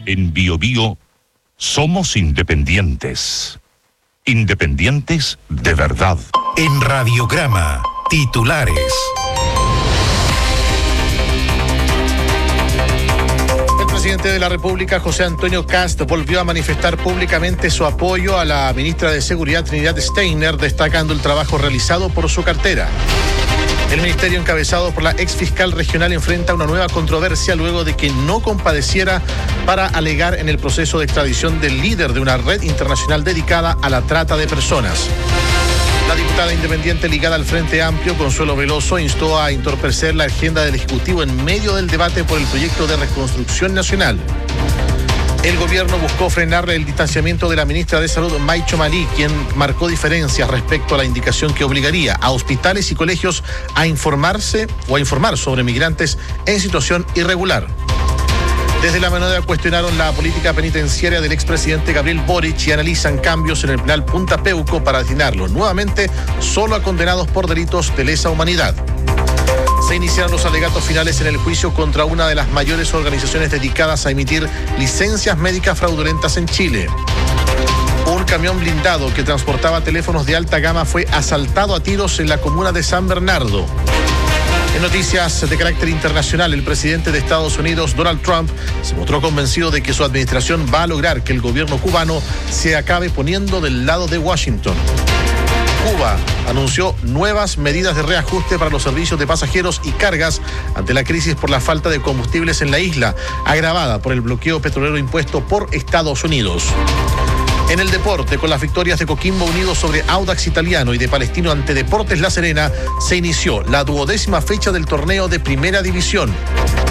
En Bio Bio somos independientes. Independientes de verdad. En Radiograma, titulares. El presidente de la República, José Antonio Kast, volvió a manifestar públicamente su apoyo a la ministra de Seguridad, Trinidad Steiner, destacando el trabajo realizado por su cartera. El ministerio encabezado por la exfiscal regional enfrenta una nueva controversia luego de que no compareciera para alegar en el proceso de extradición del líder de una red internacional dedicada a la trata de personas. La diputada independiente ligada al Frente Amplio, Consuelo Veloso, instó a entorpecer la agenda del Ejecutivo en medio del debate por el proyecto de reconstrucción nacional. El gobierno buscó frenar el distanciamiento de la ministra de Salud, Maicho Malí, quien marcó diferencias respecto a la indicación que obligaría a hospitales y colegios a informarse o a informar sobre migrantes en situación irregular. Desde la Moneda cuestionaron la política penitenciaria del expresidente Gabriel Boric y analizan cambios en el penal Punta Peuco para destinarlo nuevamente solo a condenados por delitos de lesa humanidad. Se iniciaron los alegatos finales en el juicio contra una de las mayores organizaciones dedicadas a emitir licencias médicas fraudulentas en Chile. Un camión blindado que transportaba teléfonos de alta gama fue asaltado a tiros en la comuna de San Bernardo. En noticias de carácter internacional, el presidente de Estados Unidos, Donald Trump, se mostró convencido de que su administración va a lograr que el gobierno cubano se acabe poniendo del lado de Washington. Cuba anunció nuevas medidas de reajuste para los servicios de pasajeros y cargas ante la crisis por la falta de combustibles en la isla, agravada por el bloqueo petrolero impuesto por Estados Unidos. En el deporte, con las victorias de Coquimbo Unido sobre Audax Italiano y de Palestino ante Deportes La Serena, se inició la 12ª fecha del torneo de Primera División.